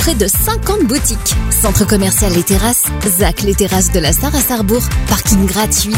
Près de 50 boutiques. Centre commercial Les Terrasses, ZAC Les Terrasses de la Sarre à Sarrebourg, parking gratuit.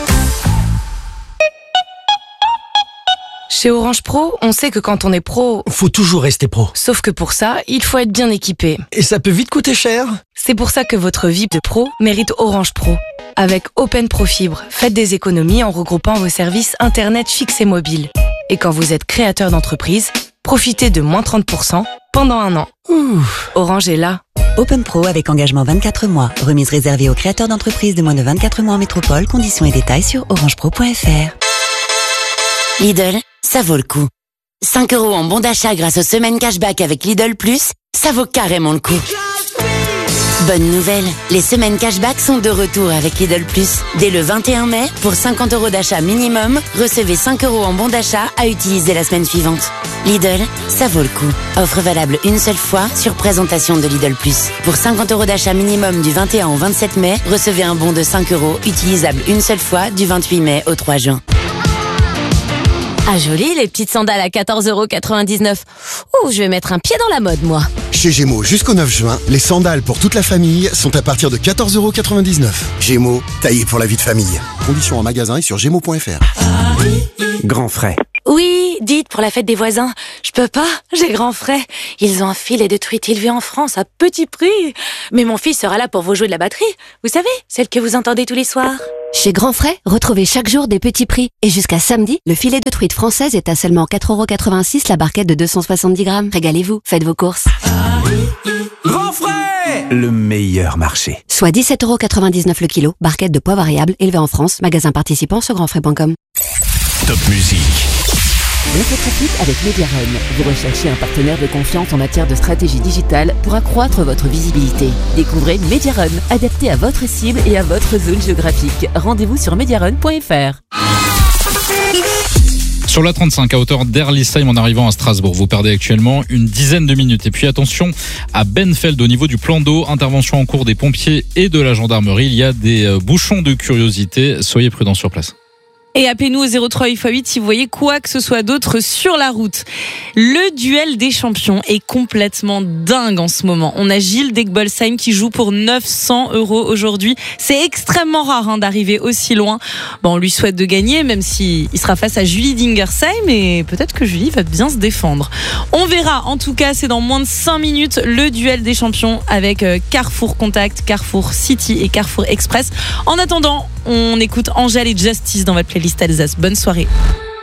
Chez Orange Pro, on sait que quand on est pro, faut toujours rester pro. Sauf que pour ça, il faut être bien équipé. Et ça peut vite coûter cher. C'est pour ça que votre vie de pro mérite Orange Pro. Avec Open Pro Fibre, faites des économies en regroupant vos services Internet fixe et mobile. Et quand vous êtes créateur d'entreprise, profitez de moins 30% pendant 1 an. Orange est là. Open Pro avec engagement 24 mois. Remise réservée aux créateurs d'entreprises de moins de 24 mois en métropole. Conditions et détails sur orangepro.fr. Lidl, ça vaut le coup. 5 € en bon d'achat grâce aux semaines cashback avec Lidl Plus, ça vaut carrément le coup. Bonne nouvelle, les semaines cashback sont de retour avec Lidl Plus. Dès le 21 mai, pour 50 € d'achat minimum, recevez 5 € en bon d'achat à utiliser la semaine suivante. Lidl, ça vaut le coup. Offre valable une seule fois sur présentation de Lidl Plus. Pour 50 € d'achat minimum du 21 au 27 mai, recevez un bon de 5 € utilisable une seule fois du 28 mai au 3 juin. Ah joli, les petites sandales à 14,99 €. Ouh, je vais mettre un pied dans la mode, moi. Chez Gémeaux, jusqu'au 9 juin, les sandales pour toute la famille sont à partir de 14,99 €. Gémeaux, taillé pour la vie de famille. Conditions en magasin et sur gémeaux.fr. Grand frais. Oui, dites, pour la fête des voisins. Je peux pas, j'ai grand frais. Ils ont un filet de truite élevé en France à petit prix. Mais mon fils sera là pour vous jouer de la batterie. Vous savez, celle que vous entendez tous les soirs. Chez Grand Frais, retrouvez chaque jour des petits prix. Et jusqu'à samedi, le filet de truite française est à seulement 4,86 € la barquette de 270 grammes. Régalez-vous, faites vos courses. Grand frais, le meilleur marché. Soit 17,99 € le kilo, barquette de poids variable élevée en France. Magasin participant sur grandfrais.com. Top musique. L'infotrafic avec Mediarun. Vous recherchez un partenaire de confiance en matière de stratégie digitale pour accroître votre visibilité. Découvrez Mediarun, adapté à votre cible et à votre zone géographique. Rendez-vous sur mediarun.fr. Sur la 35, à hauteur d'Erlisheim en arrivant à Strasbourg, vous perdez actuellement une dizaine de minutes. Et puis attention à Benfeld au niveau du plan d'eau, intervention en cours des pompiers et de la gendarmerie. Il y a des bouchons de curiosité, soyez prudents sur place. Et appelez-nous au 03 8x8 si vous voyez quoi que ce soit d'autre sur la route. Le duel des champions est complètement dingue en ce moment. On a Gilles d'Egbolsheim qui joue pour 900 € aujourd'hui. C'est extrêmement rare d'arriver aussi loin. Bon, on lui souhaite de gagner, même s'il sera face à Julie d'Ingersheim, et peut-être que Julie va bien se défendre. On verra. En tout cas, c'est dans moins de 5 minutes le duel des champions avec Carrefour Contact, Carrefour City et Carrefour Express. En attendant, on écoute Angèle et Justice dans votre playlist Alsace. Bonne soirée.